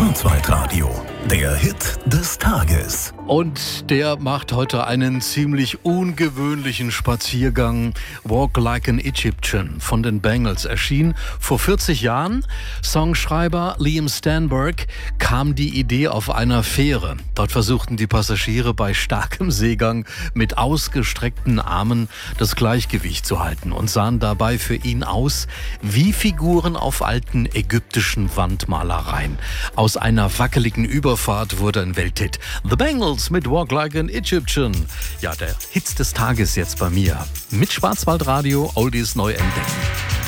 Schwarzwaldradio, der Hit des Tages. Und der macht heute einen ziemlich ungewöhnlichen Spaziergang. Walk Like an Egyptian von den Bangles erschien vor 40 Jahren. Songschreiber Liam Stanberg kam die Idee auf einer Fähre. Dort versuchten die Passagiere bei starkem Seegang mit ausgestreckten Armen das Gleichgewicht zu halten und sahen dabei für ihn aus wie Figuren auf alten ägyptischen Wandmalereien. Aus einer wackeligen Überfahrt wurde ein Welthit. The Bangles mit Walk Like an Egyptian. Ja, der Hit des Tages jetzt bei mir. Mit Schwarzwaldradio Oldies neu entdecken.